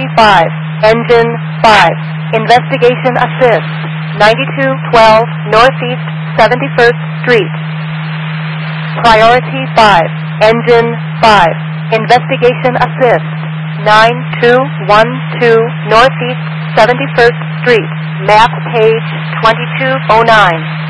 5, Engine 5, Investigation Assist, 9212 Northeast 71st Street. Priority 5, Engine 5, Investigation Assist, 9212 Northeast 71st Street, map page 2209.